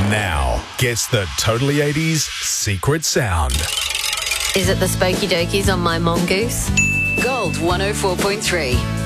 now gets the Totally 80s secret sound. Is it the Spokey Dokies on my mongoose? Gold 104.3.